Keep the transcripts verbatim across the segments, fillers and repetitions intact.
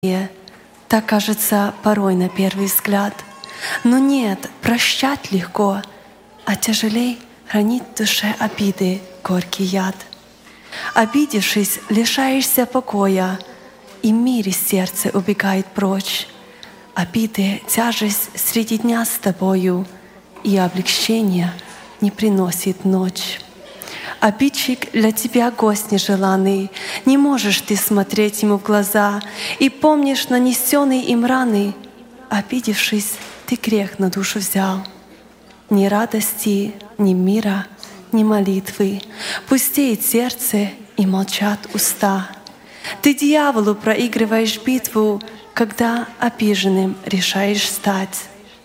Так кажется порой на первый взгляд. Но нет, прощать легко, а тяжелей хранить в душе обиды горький яд. Обидевшись, лишаешься покоя, и мир из сердца убегает прочь. Обиды — тяжесть среди дня с тобою, и облегчения не приносит ночь. Обидчик для тебя гость нежеланный, не можешь ты смотреть ему в глаза, и помнишь нанесенные им раны. Обидевшись, ты грех на душу взял. Ни радости, ни мира, ни молитвы, пустеет сердце и молчат уста. Ты дьяволу проигрываешь битву, когда обиженным решаешь стать.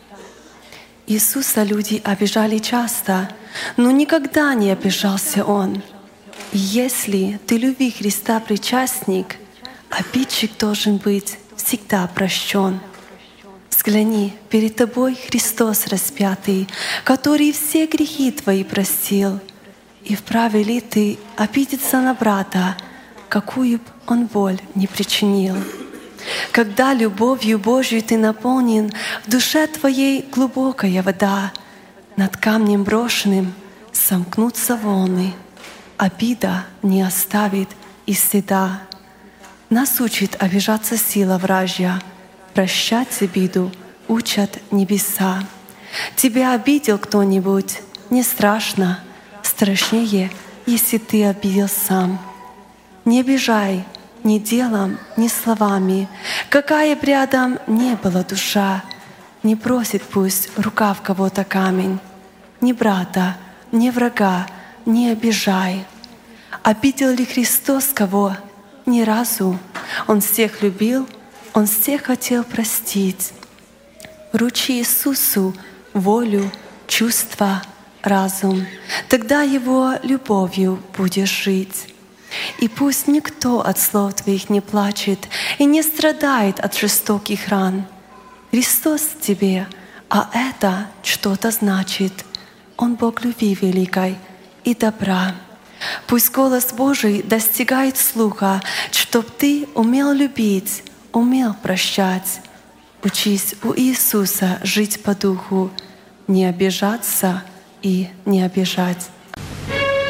Иисуса люди обижали часто, но никогда не обижался Он. И если ты любви Христа причастник, обидчик должен быть всегда прощен. Взгляни, перед тобой Христос распятый, который все грехи твои простил. И вправе ли ты обидеться на брата, какую б он боль не причинил? Когда любовью Божью ты наполнен, в душе твоей глубокая вода, над камнем брошенным сомкнутся волны, обида не оставит и следа. Нас учит обижаться сила вражья, прощать обиду учат небеса. Тебя обидел кто-нибудь, не страшно, страшнее, если ты обидел сам. Не обижай ни делом, ни словами, какая б рядом не была душа, не бросит пусть рука в кого-то камень. Ни брата, ни врага не обижай. Обидел ли Христос кого? Ни разу. Он всех любил, Он всех хотел простить. Вручи Иисусу волю, чувства, разум, тогда Его любовью будешь жить. И пусть никто от слов твоих не плачет и не страдает от жестоких ран. Христос в тебе, а это что-то значит. Он Бог любви великой и добра. Пусть голос Божий достигает слуха, чтоб ты умел любить, умел прощать. Учись у Иисуса жить по духу, не обижаться и не обижать.